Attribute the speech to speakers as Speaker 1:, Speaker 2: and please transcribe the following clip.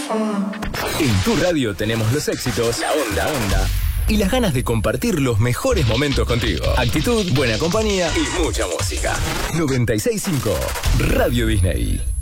Speaker 1: En tu radio tenemos los éxitos, la onda y las ganas de compartir los mejores momentos contigo. Actitud, buena compañía y mucha música. 96.5 Radio Disney.